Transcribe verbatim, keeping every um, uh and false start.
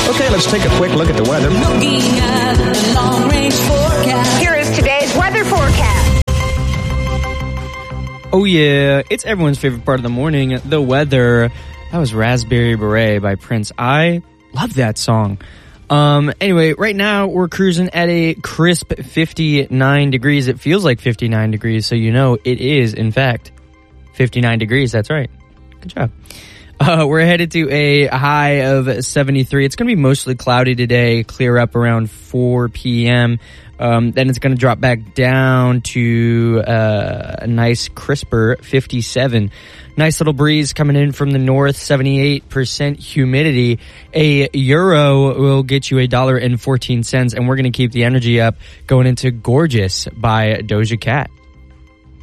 Okay, let's take a quick look at the weather. Looking at the long-range forecast. Here is today's weather forecast. Oh yeah, it's everyone's favorite part of the morning, the weather. That was Raspberry Beret by Prince. I love that song. Um, anyway, right now we're cruising at a crisp fifty-nine degrees. It feels like fifty-nine degrees, so you know it is, in fact, fifty-nine degrees. That's right. Good job. Uh, we're headed to a high of seventy-three. It's going to be mostly cloudy today, clear up around four p.m. Um, then it's going to drop back down to uh, a nice crisper fifty-seven. Nice little breeze coming in from the north, seventy-eight percent humidity. A euro will get you a dollar and fourteen cents, and we're going to keep the energy up going into Gorgeous by Doja Cat.